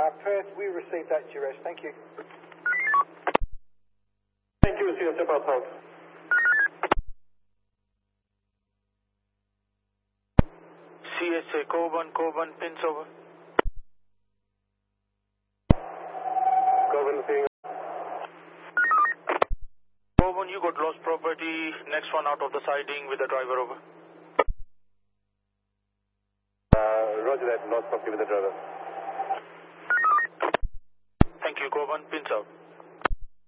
Perth, we received that duress. Thank you. Thank you, Sierra Separate South. CSA Coburn, pins over. Coburn, seeing. Coburn, you got lost property. Next one out of the siding with the driver over. Roger that, lost property with the driver. Thank you, Coburn, pins out.